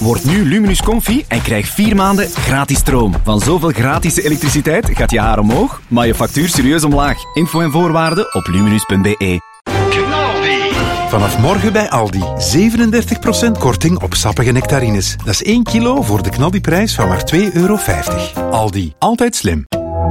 Word nu Luminus Comfy en krijg 4 maanden gratis stroom. Van zoveel gratis elektriciteit gaat je haar omhoog, maar je factuur serieus omlaag. Info en voorwaarden op luminus.be. Vanaf morgen bij Aldi. 37% korting op sappige nectarines. Dat is 1 kilo voor de knaldiprijs van maar €2,50. Aldi. Altijd slim.